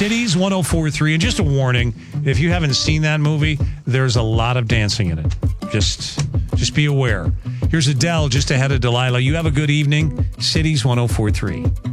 Cities 104.3. And just a warning, if you haven't seen that movie, there's a lot of dancing in it. Just be aware. Here's Adele just ahead of Delilah. You have a good evening. Cities 104.3.